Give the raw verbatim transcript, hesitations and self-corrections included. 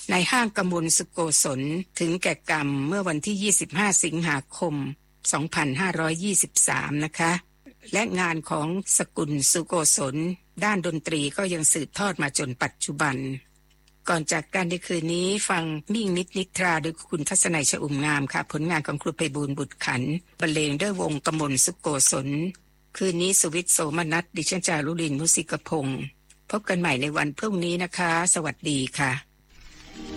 ในห้างกมลสุโกศลถึงแก่กรรมเมื่อวันที่ยี่สิบห้าสิงหาคมสองพันห้าร้อยยี่สิบสามนะคะและงานของสกุลสุโกศลด้านดนตรีก็ยังสืบทอดมาจนปัจจุบันก่อนจากกันในคืนนี้ฟังมิ่งนิดนิทราโดยคุณทัศนัยชอุ่มงามค่ะผลงานของครูไพบูลย์บุตรขันธ์บรรเลงด้วยวงกมลสุโกศลคืนนี้สุวิทย์โสมนัสดิฉันจารุลินมุสิกพงศ์พบกันใหม่ในวันพรุ่งนี้นะคะสวัสดีค่ะ